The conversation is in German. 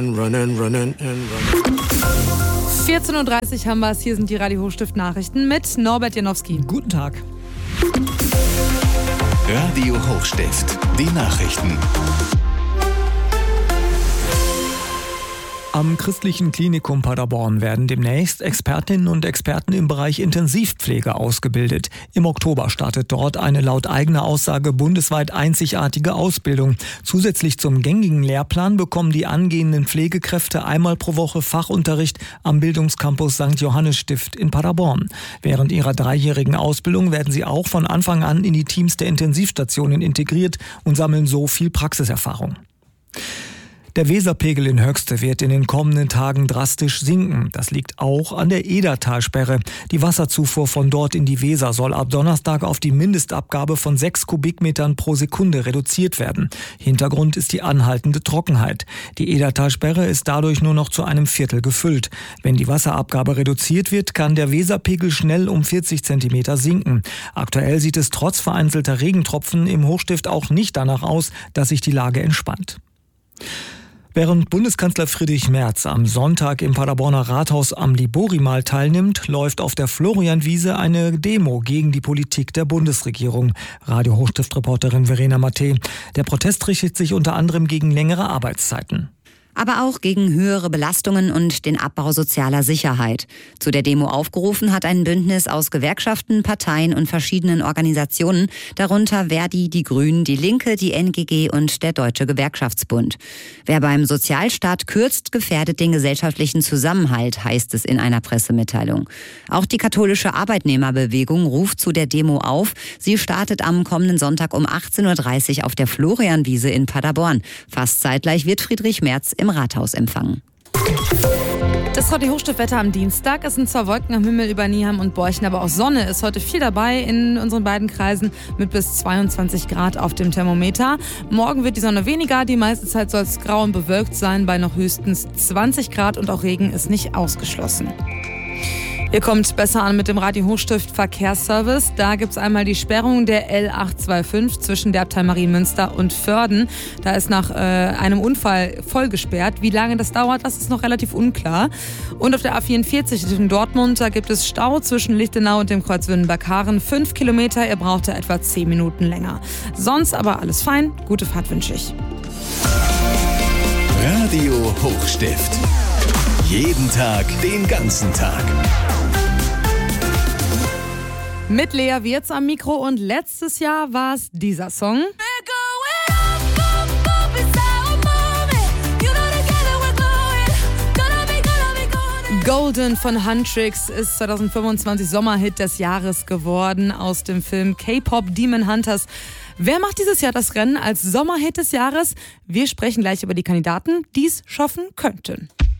Run. 14.30 Uhr haben wir es. Hier sind die Radio Hochstift-Nachrichten mit Norbert Janowski. Guten Tag. Radio Hochstift, die Nachrichten. Am Christlichen Klinikum Paderborn werden demnächst Expertinnen und Experten im Bereich Intensivpflege ausgebildet. Im Oktober startet dort eine laut eigener Aussage bundesweit einzigartige Ausbildung. Zusätzlich zum gängigen Lehrplan bekommen die angehenden Pflegekräfte einmal pro Woche Fachunterricht am Bildungscampus St. Johannes Stift in Paderborn. Während ihrer 3-jährigen Ausbildung werden sie auch von Anfang an in die Teams der Intensivstationen integriert und sammeln so viel Praxiserfahrung. Der Weserpegel in Höxte wird in den kommenden Tagen drastisch sinken. Das liegt auch an der Edertalsperre. Die Wasserzufuhr von dort in die Weser soll ab Donnerstag auf die Mindestabgabe von 6 Kubikmetern pro Sekunde reduziert werden. Hintergrund ist die anhaltende Trockenheit. Die Edertalsperre ist dadurch nur noch zu einem Viertel gefüllt. Wenn die Wasserabgabe reduziert wird, kann der Weserpegel schnell um 40 Zentimeter sinken. Aktuell sieht es trotz vereinzelter Regentropfen im Hochstift auch nicht danach aus, dass sich die Lage entspannt. Während Bundeskanzler Friedrich Merz am Sonntag im Paderborner Rathaus am Liborimal teilnimmt, läuft auf der Florianwiese eine Demo gegen die Politik der Bundesregierung. Radio Hochstift-Reporterin Verena Matte. Der Protest richtet sich unter anderem gegen längere Arbeitszeiten. Aber auch gegen höhere Belastungen und den Abbau sozialer Sicherheit. Zu der Demo aufgerufen hat ein Bündnis aus Gewerkschaften, Parteien und verschiedenen Organisationen, darunter Verdi, die Grünen, die Linke, die NGG und der Deutsche Gewerkschaftsbund. Wer beim Sozialstaat kürzt, gefährdet den gesellschaftlichen Zusammenhalt, heißt es in einer Pressemitteilung. Auch die katholische Arbeitnehmerbewegung ruft zu der Demo auf. Sie startet am kommenden Sonntag um 18.30 Uhr auf der Florianwiese in Paderborn. Fast zeitgleich wird Friedrich Merz im Rathaus empfangen. Das Radio Hochstift-Wetter am Dienstag. Es sind zwar Wolken am Himmel über Nieheim und Borchen, aber auch Sonne ist heute viel dabei in unseren beiden Kreisen mit bis 22 Grad auf dem Thermometer. Morgen wird die Sonne weniger, die meiste Zeit soll es grau und bewölkt sein, bei noch höchstens 20 Grad und auch Regen ist nicht ausgeschlossen. Ihr kommt besser an mit dem Radio Hochstift Verkehrsservice. Da gibt es einmal die Sperrung der L825 zwischen der Abtei Marienmünster und Vörden. Da ist nach einem Unfall voll gesperrt. Wie lange das dauert, das ist noch relativ unklar. Und auf der A44 in Dortmund, da gibt es Stau zwischen Lichtenau und dem Kreuz Wünnenberg-Haaren. 5 Kilometer, ihr braucht da etwa 10 Minuten länger. Sonst aber alles fein. Gute Fahrt wünsche ich. Radio Hochstift. Jeden Tag, den ganzen Tag. Mit Lea Wirz am Mikro und letztes Jahr war es dieser Song. Golden von Huntrix ist 2025 Sommerhit des Jahres geworden aus dem Film K-Pop Demon Hunters. Wer macht dieses Jahr das Rennen als Sommerhit des Jahres? Wir sprechen gleich über die Kandidaten, die es schaffen könnten.